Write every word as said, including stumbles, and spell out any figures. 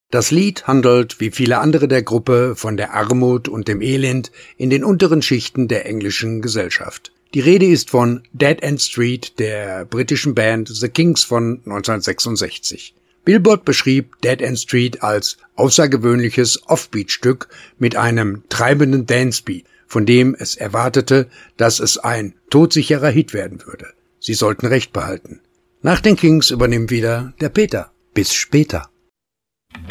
Das Lied handelt, wie viele andere der Gruppe, von der Armut und dem Elend in den unteren Schichten der englischen Gesellschaft. Die Rede ist von Dead End Street der britischen Band The Kinks von neunzehnhundertsechsundsechzig. Billboard beschrieb Dead End Street als außergewöhnliches Offbeat-Stück mit einem treibenden Dancebeat, von dem es erwartete, dass es ein todsicherer Hit werden würde. Sie sollten recht behalten. Nach den Kinks übernimmt wieder der Peter. Bis später.